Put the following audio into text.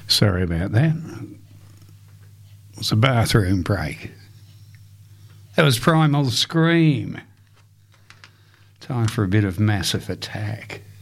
Sorry about that. It was a bathroom break. That was Primal Scream. Time for a bit of Massive Attack.